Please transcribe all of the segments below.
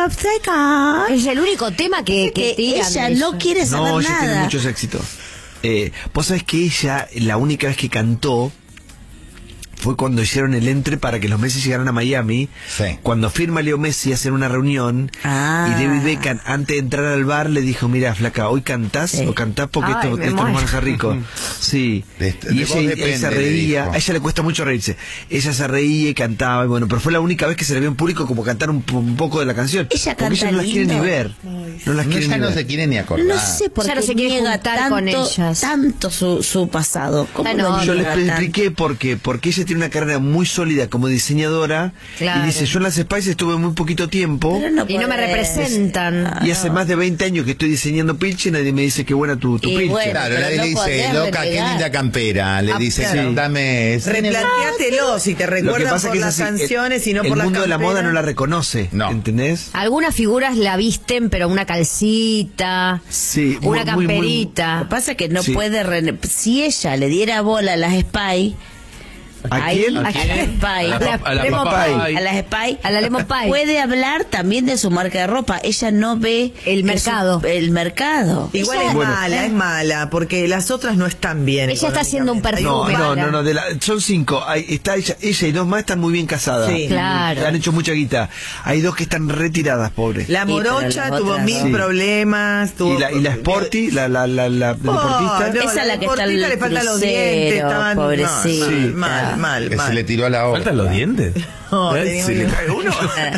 Azteca. Es el único tema que tiran ella de no eso. quiere saber No, ella nada. tiene muchos éxitos. Vos sabés que ella, la única vez que cantó fue cuando hicieron el entre para que los Messi llegaran a Miami. Sí. Cuando firma Leo Messi hacen una reunión y David Beckham, antes de entrar al bar, le dijo: mira, flaca, hoy cantás o cantás porque Ay, me esto muero. nos hace rico. Sí. De Y vos ella depende, se le reía, dijo. a ella le cuesta mucho reírse. Ella se reía y cantaba, y bueno, pero fue la única vez que se le vio en público como cantar un poco de la canción. Ella porque canta ella no las quiere ni lindo. ver. No las quiere Ella ni no ver. se quiere ni acordar. No sé por Ya qué no se quiere niega juntar con ellas. tanto su pasado. ¿Cómo No, lo Yo les niega tanto? expliqué por qué. Porque ella tiene una carrera muy sólida como diseñadora. Claro. Y dice: yo en las Spice estuve muy poquito tiempo. Pero Y no me podés. representan. Y hace más de 20 años que estoy diseñando pilche y nadie me dice qué buena tu Y pilche. bueno, Claro, pero nadie no le dice, podés loca, qué renegar. linda campera. Le dice, claro. dame ese. Replantéatelo si te Lo que recuerdan pasa por es que las es así, canciones y no el por la mundo de la campera. moda no la reconoce. No. ¿Entendés? Algunas figuras la visten, pero una calcita, Sí, una muy, muy, muy- camperita. Lo que pasa es que no Sí. puede... Si ella le diera bola a las Spy... ¿A quién? A las Spy. A la Lemon Papay. Pie. A las Spy. A la Lemon Pie. Puede hablar también de su marca de ropa. Ella no ve... El que mercado. el mercado. Igual Ella- es mala, porque las otras no están bien. Ella está haciendo un económicamente. No, perfume. no, son 5. Está ella y 2 más están muy bien casadas. Sí. Claro. Han hecho mucha guita. Hay 2 que están retiradas, pobres. La Sí, pero morocha las tuvo otras 1000 no. problemas. Tuvo Y la Sporty, la deportista. no, Esa es la que está en deportista el le faltan los crucero, dientes. Estaban pobrecita. mal. Que se le tiró a la obra. ¿Faltan los dientes? No, tenía Se un- le cae uno.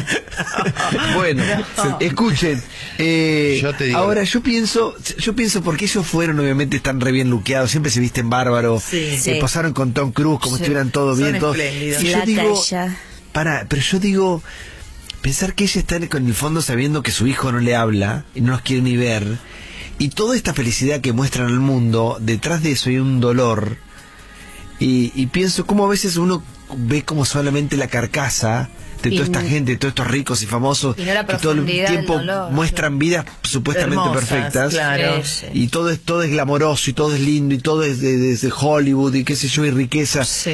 Bueno, escuchen. Yo te digo- Ahora yo pienso porque ellos fueron, obviamente están re bien luqueados, siempre se visten bárbaro. Sí. Sí. Pasaron con Tom Cruise como si estuvieran todos Son bien, todos. espléndidos. Y yo Flaca digo, ella. pero yo digo, pensar que ella está con el fondo sabiendo que su hijo no le habla y no los quiere ni ver, y toda esta felicidad que muestran al mundo, detrás de eso hay un dolor. Y pienso cómo a veces uno ve como solamente la carcasa de toda esta gente, de todos estos ricos y famosos, Y no la que todo el profundidad del tiempo dolor. muestran vidas supuestamente Hermosas, perfectas. claro. Sí. Y todo es glamoroso y todo es lindo y todo es de Hollywood y qué sé yo, y riqueza. Sí.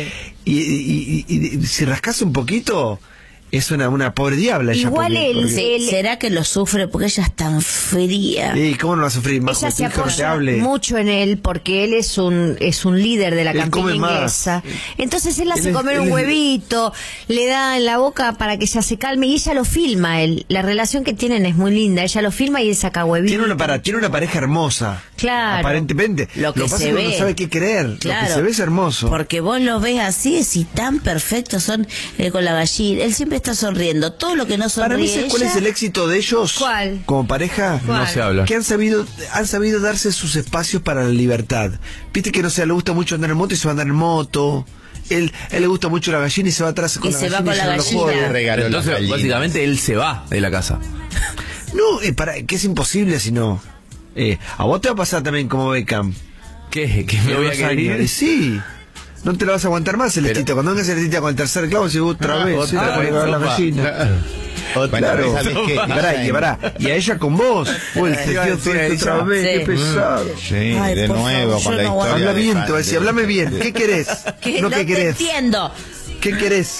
Y si rascas un poquito, es una pobre diabla ella. Igual Sí, ¿será que lo sufre porque ella es tan fría? ¿Y cómo no va a sufrir más Ella tu se hijo no te apoya hable? mucho en él porque él es un líder de la Él come campiña más. inglesa. Entonces él hace Él es- comer él un es- huevito, le da en la boca para que ella se calme y ella lo filma. La relación que tienen es muy linda. Ella lo filma y él saca huevito. Tiene una pareja hermosa. Claro. Aparentemente. Lo que pasa se es que uno ve. no sabe qué creer. Claro, Lo que se ve es hermoso. Porque vos lo ves así, y tan perfectos son con la gallina. Él siempre está sonriendo. Todo lo que no sonríe Para mí, ¿sabes cuál ella, es el éxito de ellos? ¿Cuál? Como pareja. ¿Cuál? No se habla. Que han sabido darse sus espacios para la libertad. Viste que, no sé, le gusta mucho andar en moto y se va a andar en moto. Él le gusta mucho la gallina y se va atrás con Y la se va gallina. con la y yo no lo gallina. jodo. Le regaló las Entonces, gallinas. básicamente, él se va de la casa. No, que es imposible si no. A vos te va a pasar también como Beckham. ¿Qué? ¿Que me voy a Dos querer años. ir? Sí. No te lo vas a aguantar más, Celestita. Cuando venga Celestita con el tercer clavo, se otra vez. otra sí, te vez, pone a ver la opa. gallina. Bueno, Claro. ¿sabes qué? Y pará. Y a ella con vos. Uy, te iba a tío, decir todo a esto otra ella. vez. Sí. Qué pesado. Sí, Ay, de por nuevo favor, con yo la no historia. Habla de bien, te Fanny. voy a decir, hablame bien. ¿Qué querés? que No, no ¿qué te querés? entiendo. ¿Qué querés?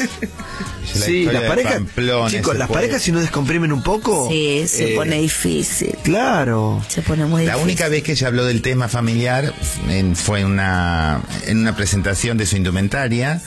La Sí, historia las de parejas. Pamplona, Chicos, ese las pueblo. parejas si no descomprimen un poco. Sí, se pone difícil. Claro. Se pone muy La difícil. única vez que ella habló del tema familiar fue en una presentación de su indumentaria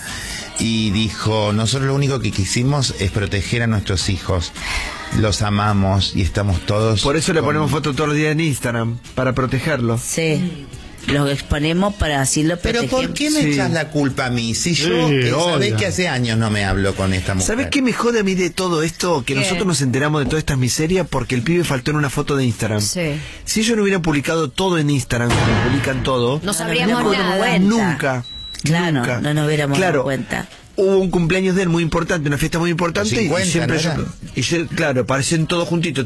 y dijo, nosotros lo único que quisimos es proteger a nuestros hijos. Los amamos y estamos todos... Por eso le con- ponemos fotos todos los días en Instagram, para protegerlos. Sí. Los exponemos para así lo Pero protegemos. ¿por qué me Sí. echas la culpa a mí? Si yo, que obvio. sabés que hace años no me hablo con esta mujer. ¿Sabes qué me jode a mí de todo esto? Que ¿Qué? nosotros nos enteramos de todas estas miserias porque el pibe faltó en una foto de Instagram. Sí. Si ellos no hubieran publicado todo en Instagram, como publican todo, No sabríamos no, nada. nunca. Claro, nunca. no nos hubiéramos Claro, dado cuenta. Hubo un cumpleaños de él muy importante, una fiesta muy importante, Los 50, y siempre ¿no eran? claro, parecían todos juntitos,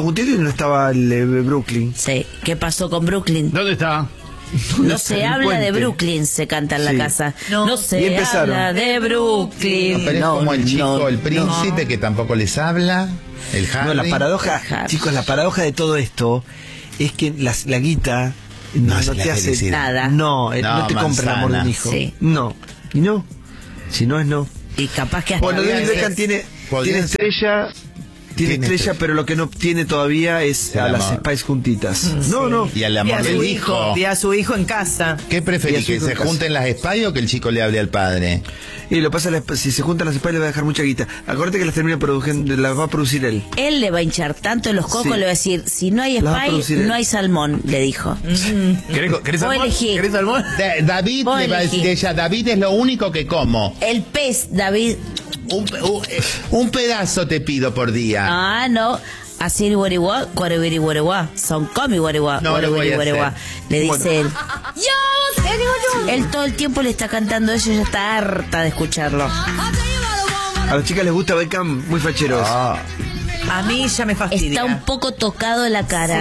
y no estaba el Brooklyn. Sí. ¿Qué pasó con Brooklyn? ¿Dónde está? No se está, habla de cuente. Brooklyn, se canta en la Sí. casa. No. No Y se empezaron. habla de Brooklyn. No, pero es como el chico, no, el príncipe que tampoco les habla, el Harry. No, la paradoja, Harry. chicos, la paradoja de todo esto es que la guita no, No es la te hace felicidad. Nada. No, No, no te compra el amor de un manzana. hijo. Sí. No, y no. Si no es no. Y capaz que hasta Bueno, Podría David ser- Beckham tiene podría ser- estrella Tiene estrella, pero lo que no tiene todavía es El a las amor. Spice juntitas. No. Y al Y amor a del su hijo. y a su hijo en casa. ¿Qué Y preferís? a su ¿Que hijo se en casa. junten las Spy o que el chico le hable al padre? Y lo pasa, si se juntan las Spice le va a dejar mucha guita. Acuérdate que las termina produciendo, las va a producir él. Él le va a hinchar tanto en los cocos, Sí. le va a decir, si no hay Las va a Spy, producir él. no hay salmón, le dijo. ¿Querés Vos salmón? elegí. ¿Querés salmón? David Vos le va a decir elegí. ella, David es lo único que como. El pez, David. Un pedazo te pido por día. Ah, no. Así guariguá, guariguá, son comi guariguá, No lo voy a hacer. le dice él. Él todo el tiempo le está cantando eso y ella está harta de escucharlo. A las chicas les gusta Beckham, muy fachero. A mí ya me fastidia. Está un poco tocado la cara.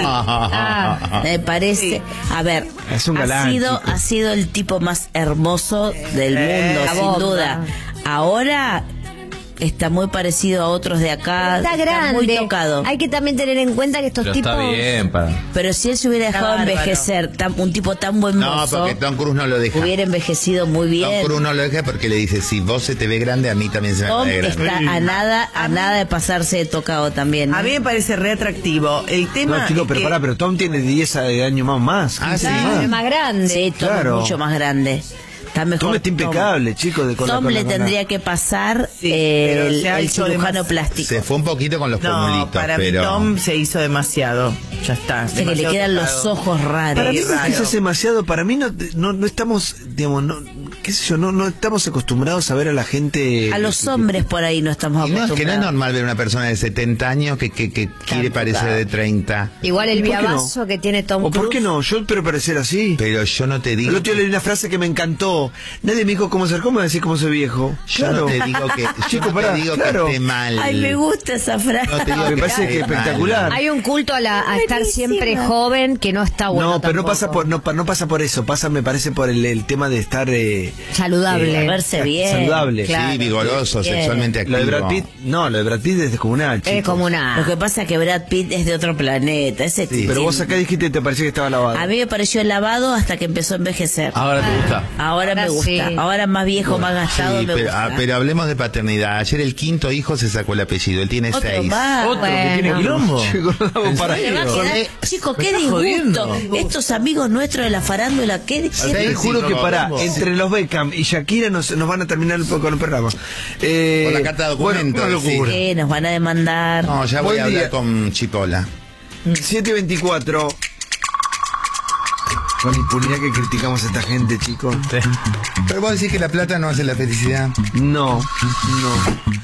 Ah. Me parece. A ver, Es un galán, chico. ha sido el tipo más hermoso del mundo, La sin bomba. duda. Ahora está muy parecido a otros de acá. Está grande. Muy tocado. Hay que también tener en cuenta que estos Pero tipos... está bien, para. Pero si él se hubiera Está dejado bárbaro. envejecer, un tipo tan buen No, mozo, porque Tom Cruise no lo deja. hubiera envejecido muy Tom bien. Cruise no lo deja porque le dice, si vos se te ve grande, a mí también se me Tom ve grande. está a nada de pasarse de tocado también. ¿no? A mí me parece re atractivo. El tema No, chico, es pero que pará, pero Tom tiene 10 años más. Ah, 15 sí. más. Es más grande. Sí, Tom Claro. es mucho más grande. Está mejor. Tom está impecable, chico. Tom le tendría que pasar Sí, pero el se ha hecho cirujano demasiado. plástico. Se fue un poquito con los No, formulitos, para pero... mí Tom se hizo demasiado. Ya está. Dice que le demasiado quedan tocado. los ojos raros. Para mí Sí, no es que raro. se hace demasiado. Para mí no estamos, digamos, qué sé yo, no estamos acostumbrados a ver a la gente. A los hombres por ahí no estamos Y no, es que no es acostumbrados. normal ver una persona de 70 años que quiere parecer de 30. Igual el ¿Por qué no? viabazo que tiene Tom ¿O Cruise. por qué no? Yo espero parecer así. Pero yo no te digo... El otro día leí una frase que me encantó. Nadie me dijo cómo ser, cómo decir cómo soy viejo. Yo no te digo que, yo Chico, no te pará, digo claro. que esté mal. Ay, me gusta esa frase. No te digo Me parece que esté mal. espectacular. Hay un culto a estar siempre joven que no está bueno. No, pero no pasa tampoco. no pasa por eso, pasa me parece por el tema de estar Saludable. Verse bien. saludable. Claro. Sí, vigoroso, Bien. sexualmente Lo activo. de Brad Pitt, no, lo de Brad Pitt es descomunal, chico. Es como Lo una... que pasa es que Brad Pitt es de otro planeta. Ese Sí, pero vos acá dijiste que te parecía que estaba lavado. A mí me pareció lavado hasta que empezó a envejecer. Ahora te gusta. Ahora me Ahora gusta. sí. Ahora más viejo, más gastado, Sí, me pero, gusta. pero hablemos de paternidad. Ayer el quinto hijo se sacó el apellido. Él tiene Otro 6. más. Otro que tiene bueno. quilombo. Chico, no damos para Se va a eso. quedar- Chico, me qué estás disgusto. jodiendo. Estos amigos nuestros de la farándula, qué Te juro que no, para vamos. entre los Beckham y Shakira nos van a terminar con el programa. Con la carta de documento, Bueno, una locura. Nos van a demandar. No, ya voy Buen a hablar día. con Chipola. 7:24. Con la impunidad que criticamos a esta gente, chicos. Pero vos decís que la plata no hace la felicidad. No.